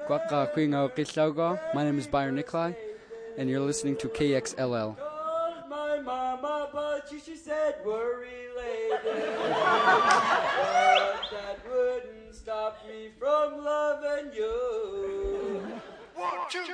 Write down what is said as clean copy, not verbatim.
My name is Byron Nikolai, and you're listening to KXLL. My mama, but she said we're related. But that wouldn't stop me from loving you.